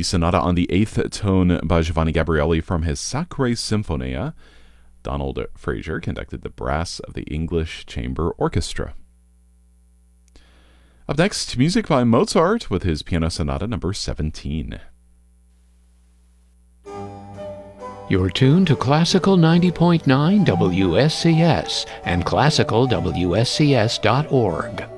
Verdi Sonata on the Eighth Tone by Giovanni Gabrieli from his Sacre Sinfonia. Donald Fraser conducted the brass of the English Chamber Orchestra. Up next, music by Mozart with his Piano Sonata number 17. You're tuned to Classical 90.9 WSCS and classicalwscs.org.